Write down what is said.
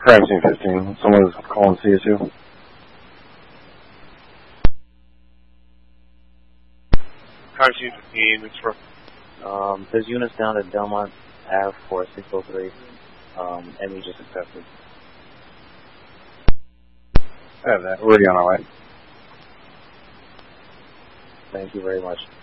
Crime scene 15. Someone's calling CSU. Crime scene 15, it's for... There's units down at Delmont Ave for 603. ME just accepted. I have that. We're already on our way. Thank you very much.